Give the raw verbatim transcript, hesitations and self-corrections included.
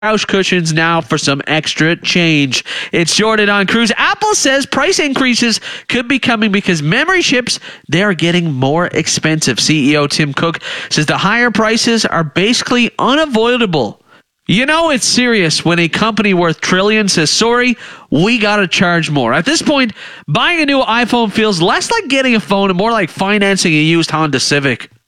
couch cushions now for some extra change. It's Jordan on Cruise. Apple says price increases could be coming because memory chips, they are getting more expensive. C E O Tim Cook says the higher prices are basically unavoidable. You know it's serious when a company worth trillions says, sorry, we got to charge more. At this point, buying a new iPhone feels less like getting a phone and more like financing a used Honda Civic.